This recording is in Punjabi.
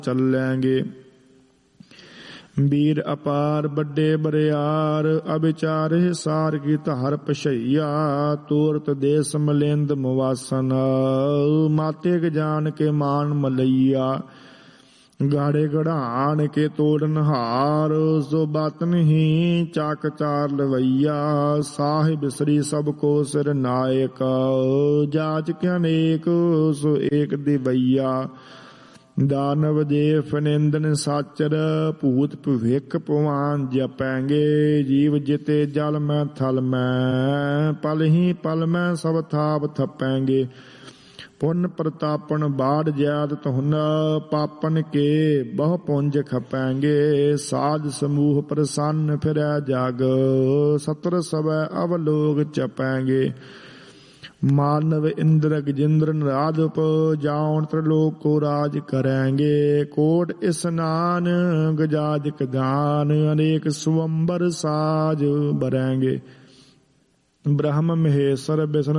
ਚੱਲੈਂਗੇ। ਵੀਰ ਅਪਾਰ ਵੱਡੇ ਬਰਿਆਰ ਅਵਿਚਾਰੇ ਸਾਰ ਕੀ ਧਾਰ ਪਛਈਆ। ਤੂਰਤ ਦੇਸ ਮਲਿੰਦ ਮੁਵਾਸਨ ਮਾਤੇ ਕ ਜਾਨ ਕੇ ਮਾਨ ਮਲਈਆ। ਗਾੜੇ ਗੜਾਨ ਕੇ ਤੋੜਨ ਹਾਰ ਸੋ ਬਤ ਨਹੀਂ ਚਾਕ ਚਾਰ ਲਵਈਆ। ਸਾਹਿਬ ਸ੍ਰੀ ਸਭ ਕੋ ਸਿਰ ਨਾਇਕ ਜਾਚ ਕੇ ਅਨੇਕ ਸੋ ਏਕ ਦਿਵਈਆ। ਦਾਨਵ ਦੇਵ ਨਿੰਦਨ ਸਾਚਰ ਭੂਤ ਭਵਿਖ ਭਵਾਨ ਜਪੈਂਗੇ। ਜੀਵ ਜਿਤੇ ਜਲ ਮੈਂ ਥਲ ਮੈਂ ਪਲ ਹੀ ਪਲ ਮੈਂ ਸਭ ਥਾਪ ਥਪੈਂਗੇ। ਪੁੰਨ ਪ੍ਰਤਾਪਨ ਬਾੜ ਜੈਦ ਧੁਨ ਪਾਪਨ ਕੇ ਬਹੁ ਪੁੰਜ ਖਪੈਂਗੇ। ਸਾਧ ਸਮੂਹ ਪ੍ਰਸੰਨ ਫਿਰੈ ਜਗ ਸਤਰ ਸਵੈ ਅਵਲੋਕ ਚਪੈਂਗੇ। ਮਾਨਵ ਇੰਦਰ ਗਜਿੰਦਰ ਨਰਾਧਪ ਜਾਉਣ ਤ੍ਰਿਲੋਕ ਕੋ ਰਾਜ ਕਰੈਂਗੇ। ਕੋਟ ਇਸਨਾਨ ਗਜਾਜਕ ਦਾਨ ਅਨੇਕ ਸੁਅੰਬਰ ਸਾਜ ਬਰੈਂਗੇ। ਬ੍ਰਹਮ ਮਹੇਸ਼ਰ ਵਿਸ਼ਨ